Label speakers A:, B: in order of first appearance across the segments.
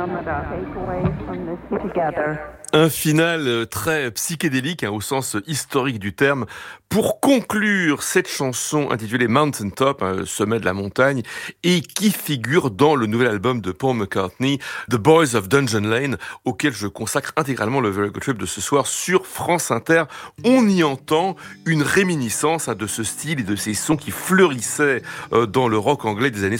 A: Un final très psychédélique, au sens historique du terme, pour conclure cette chanson intitulée Mountain Top, sommet de la montagne, et qui figure dans le nouvel album de Paul McCartney, The Boys of Dungeon Lane, auquel je consacre intégralement le Very Good Trip de ce soir sur France Inter. On y entend une réminiscence de ce style et de ces sons qui fleurissaient dans le rock anglais des années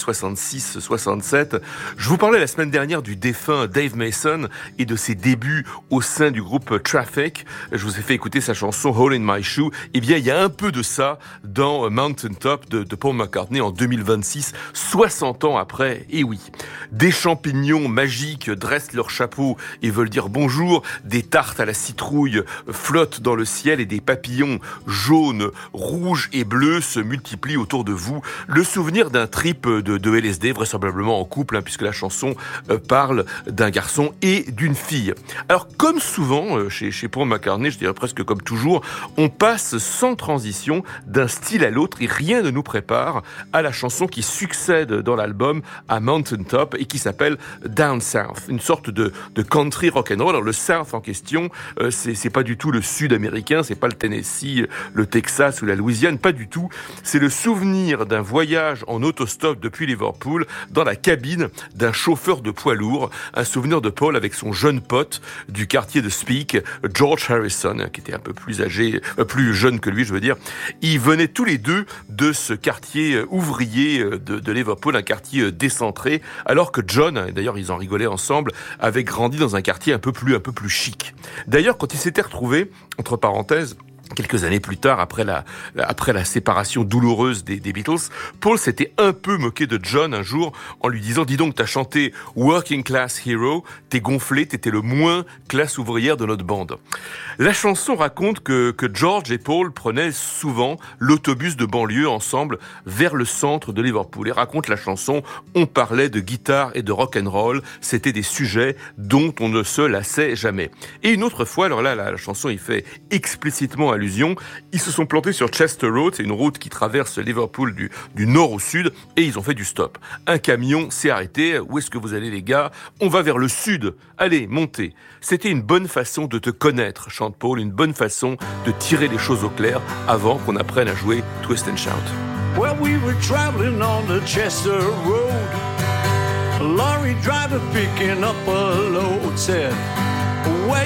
A: 66-67. Je vous parlais la semaine dernière du défunt Dave Mason et de ses débuts au sein du groupe Traffic. Je vous ai fait écouter sa chanson Hole in My Shoe. Eh bien, il y a un peu de ça dans Mountain Top de Paul McCartney en 2026, 60 ans après. Et oui, des champignons magiques dressent leur chapeau et veulent dire bonjour. Des tartes à la citrouille flottent dans le ciel et des papillons jaunes, rouges et bleus se multiplient autour de vous. Le souvenir d'un trip de LSD, vraisemblablement en couple, puisque la chanson parle d'un garçon et d'une fille. Alors, comme souvent chez Paul McCartney, je dirais presque comme toujours, on passe sans transition d'un style à l'autre et rien ne nous prépare à la chanson qui succède dans l'album à Mountain Top et qui s'appelle Down South, une sorte de country rock'n'roll. Alors le South en question, c'est pas du tout le sud américain, c'est pas le Tennessee, le Texas ou la Louisiane, pas du tout. C'est le souvenir d'un voyage en autostop depuis Liverpool dans la cabine d'un chauffeur de poids lourd, un souvenir de Paul avec son jeune pote du quartier de Speke, George Harrison, qui était un peu plus âgé, plus jeune que lui, je veux dire. Ils venaient tous les deux de ce quartier ouvrier de Liverpool, un quartier décentré, alors que John, d'ailleurs ils en rigolaient ensemble, avait grandi dans un quartier un peu plus chic. D'ailleurs, quand ils s'étaient retrouvés, entre parenthèses, quelques années plus tard, après la séparation douloureuse des Beatles, Paul s'était un peu moqué de John un jour en lui disant « Dis donc, t'as chanté Working Class Hero, t'es gonflé, t'étais le moins classe ouvrière de notre bande. » La chanson raconte que George et Paul prenaient souvent l'autobus de banlieue ensemble vers le centre de Liverpool. Et raconte la chanson, on parlait de guitare et de rock'n'roll, c'était des sujets dont on ne se lassait jamais. Et une autre fois, alors là, la chanson y fait explicitement allusion, ils se sont plantés sur Chester Road, c'est une route qui traverse Liverpool du nord au sud, et ils ont fait du stop. Un camion s'est arrêté. Où est-ce que vous allez, les gars? On va vers le sud. Allez, montez. C'était une bonne façon de te connaître, chante Paul, une bonne façon de tirer les choses au clair avant qu'on apprenne à jouer Twist and Shout.
B: Well, we were traveling on the Chester Road. A lorry driver picking up a load said,